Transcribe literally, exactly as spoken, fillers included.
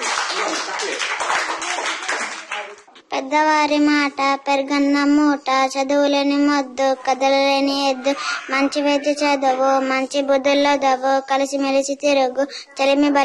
పెద్దవారి మాట పెరగన్న మూట, చదువులేని మొద్దు కదలలేని ఎద్దు, మంచి విద్య చదువు మంచి బుద్ధుల్లో దవ్వు, కలిసి మెలిసి తిరుగు చెలిమి